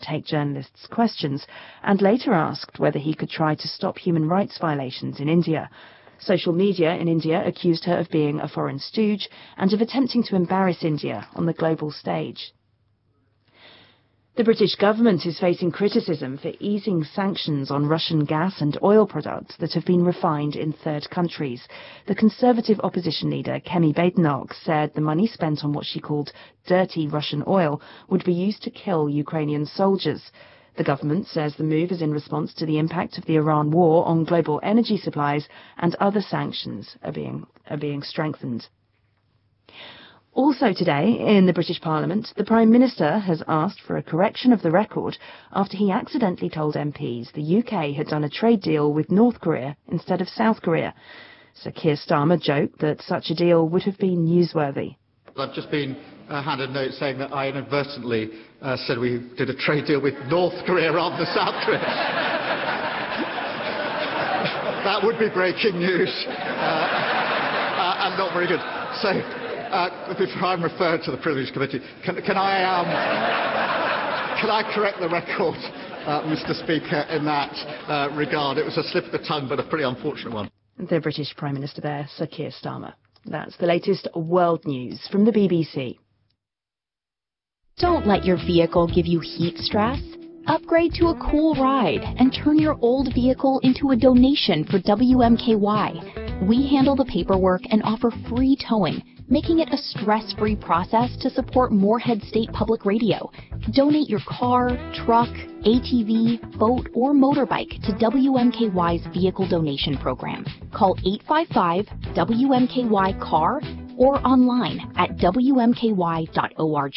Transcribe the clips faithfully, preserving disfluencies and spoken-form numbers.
take journalists' questions, and later asked whether he could try to stop human rights violations in India. Social media in India accused her of being a foreign stooge and of attempting to embarrass India on the global stage. The British government is facing criticism for easing sanctions on Russian gas and oil products that have been refined in third countries. The Conservative opposition leader, Kemi Badenoch, said the money spent on what she called dirty Russian oil would be used to kill Ukrainian soldiers. The government says the move is in response to the impact of the Iran war on global energy supplies, and other sanctions are being, are being strengthened. Also today, in the British Parliament, the Prime Minister has asked for a correction of the record after he accidentally told M Ps the U K had done a trade deal with North Korea instead of South Korea. Sir Keir Starmer joked that such a deal would have been newsworthy. I've just been uh, handed a note saying that I inadvertently uh, said we did a trade deal with North Korea rather than South Korea. That would be breaking news uh, uh, and not very good. So. Uh, before I'm referred to the Privilege Committee, can, can, I, um, can I correct the record, uh, Mister Speaker, in that uh, regard? It was a slip of the tongue, but a pretty unfortunate one. The British Prime Minister there, Sir Keir Starmer. That's the latest world news from the B B C. Don't let your vehicle give you heat stress. Upgrade to a cool ride and turn your old vehicle into a donation for W M K Y. We handle the paperwork and offer free towing, making it a stress-free process to support Moorhead State Public Radio. Donate your car, truck, A T V, boat, or motorbike to W M K Y's Vehicle Donation Program. Call eight five five W M K Y C A R or online at W M K Y dot org.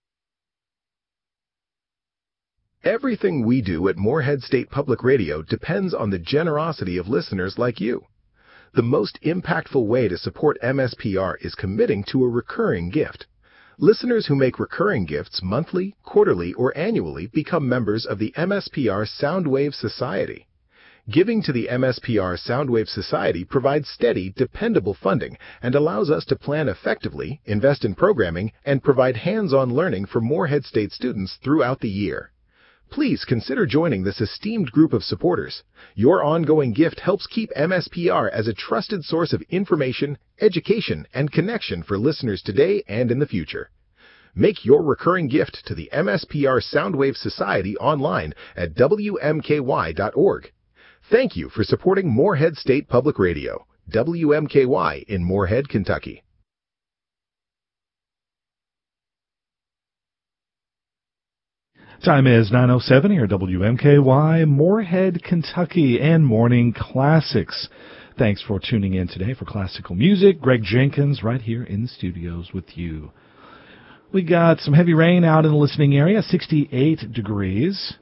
Everything we do at Moorhead State Public Radio depends on the generosity of listeners like you. The most impactful way to support M S P R is committing to a recurring gift. Listeners who make recurring gifts monthly, quarterly, or annually become members of the M S P R Soundwave Society. Giving to the M S P R Soundwave Society provides steady, dependable funding and allows us to plan effectively, invest in programming, and provide hands-on learning for Moorhead State students throughout the year. Please consider joining this esteemed group of supporters. Your ongoing gift helps keep M S P R as a trusted source of information, education, and connection for listeners today and in the future. Make your recurring gift to the M S P R Soundwave Society online at W M K Y dot org. Thank you for supporting Moorhead State Public Radio, W M K Y in Moorhead, Kentucky. Time is nine oh seven here at W M K Y, Moorhead, Kentucky, and Morning Classics. Thanks for tuning in today for classical music. Greg Jenkins right here in the studios with you. We got some heavy rain out in the listening area, sixty-eight degrees.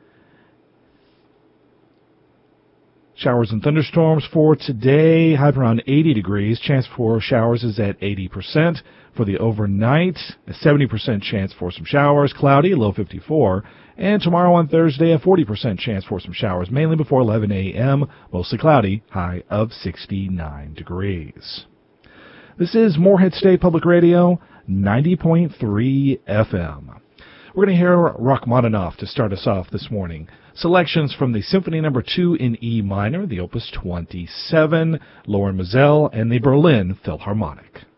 Showers and thunderstorms for today, high around eighty degrees. Chance for showers is at eighty percent. For the overnight, a seventy percent chance for some showers, cloudy, low fifty-four. And tomorrow on Thursday, a forty percent chance for some showers, mainly before eleven a.m., mostly cloudy, high of sixty-nine degrees. This is Moorhead State Public Radio, ninety point three F M. We're going to hear Rachmaninoff to start us off this morning. Selections from the Symphony Number two in E minor, the Opus twenty-seven, Loren Maazel, and the Berlin Philharmonic.